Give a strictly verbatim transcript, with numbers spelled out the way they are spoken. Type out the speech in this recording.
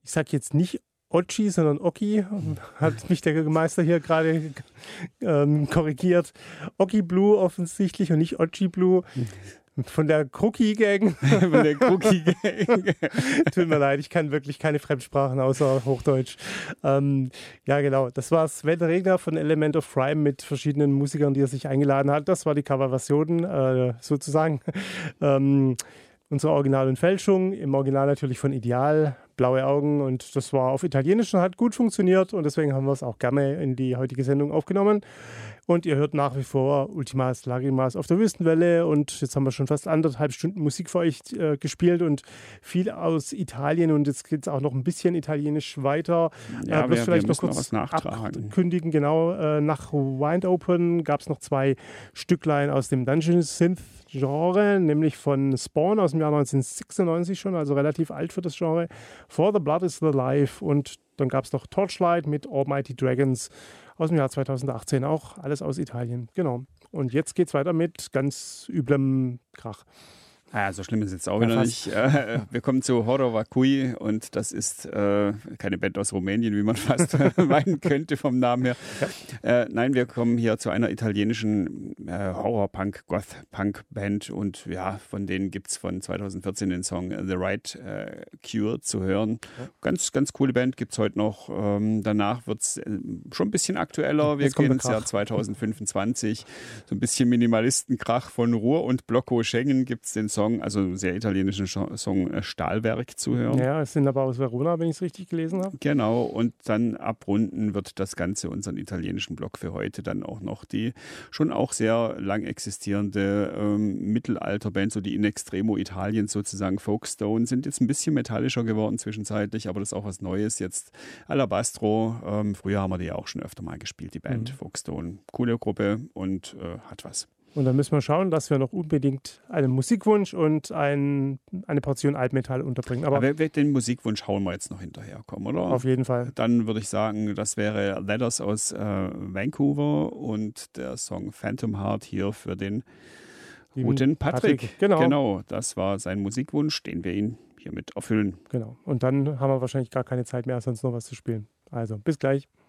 ich sage jetzt nicht Ochi, sondern Oki, hat mich der Meister hier gerade ähm, korrigiert. Oki Blue offensichtlich und nicht Ochi Blue. Von der Cookie Gang. Von der Cookie Gang. Tut mir leid, ich kann wirklich keine Fremdsprachen außer Hochdeutsch. Ähm, ja, genau. Das war Sven Regner von Element of Crime mit verschiedenen Musikern, die er sich eingeladen hat. Das war die Coverversion äh, sozusagen. Ähm, unsere Original und Fälschung. Im Original natürlich von Ideal. Blaue Augen. Und das war auf Italienisch und hat gut funktioniert. Und deswegen haben wir es auch gerne in die heutige Sendung aufgenommen. Und ihr hört nach wie vor Ultimas Lagrimas auf der Wüstenwelle. Und jetzt haben wir schon fast anderthalb Stunden Musik für euch äh, gespielt und viel aus Italien. Und jetzt geht es auch noch ein bisschen italienisch weiter. Ja, äh, wir, vielleicht wir noch kurz noch was nachtragen. Kündigen. Genau, äh, nach Wind Open gab es noch zwei Stücklein aus dem Dungeon Synth Genre, nämlich von Spawn aus dem Jahr neunzehnhundertsechsundneunzig schon, also relativ alt für das Genre. For the Blood is the Life. Und dann gab es noch Torchlight mit Almighty Dragons aus dem Jahr zweitausendachtzehn, auch alles aus Italien. Genau. Und jetzt geht's weiter mit ganz üblem Krach. Ah, so schlimm ist es jetzt auch wieder nicht. Äh, wir kommen zu Horror Vacui und das ist äh, keine Band aus Rumänien, wie man fast meinen könnte vom Namen her. Ja. Äh, nein, wir kommen hier zu einer italienischen äh, Horror-Punk-Goth-Punk-Band und ja, von denen gibt es von zweitausendvierzehn den Song The Right äh, Cure zu hören. Ja. Ganz, ganz coole Band, gibt es heute noch. Ähm, danach wird es äh, schon ein bisschen aktueller. Wir gehen ins Jahr zweitausendfünfundzwanzig. So ein bisschen Minimalistenkrach von Ruhr und Blocco Schengen gibt es den Song. Also sehr italienischen Song Stahlwerk zu hören. Ja, es sind aber aus Verona, wenn ich es richtig gelesen habe. Genau, und dann abrunden wird das Ganze unseren italienischen Block für heute dann auch noch die schon auch sehr lang existierende ähm, Mittelalterband, so die In Extremo Italien sozusagen, Folkstone, sind jetzt ein bisschen metallischer geworden zwischenzeitlich, aber das ist auch was Neues jetzt. Alabastro, ähm, früher haben wir die ja auch schon öfter mal gespielt, die Band mhm. Folkstone. Coole Gruppe und äh, hat was. Und dann müssen wir schauen, dass wir noch unbedingt einen Musikwunsch und ein, eine Portion Altmetall unterbringen. Aber, Aber den Musikwunsch hauen wir jetzt noch hinterherkommen, oder? Auf jeden Fall. Dann würde ich sagen, das wäre Letters aus äh, Vancouver und der Song Phantom Heart hier für den guten Patrick. Patrick. Genau. Genau, das war sein Musikwunsch, den wir ihn hiermit erfüllen. Genau. Und dann haben wir wahrscheinlich gar keine Zeit mehr, sonst noch was zu spielen. Also, bis gleich.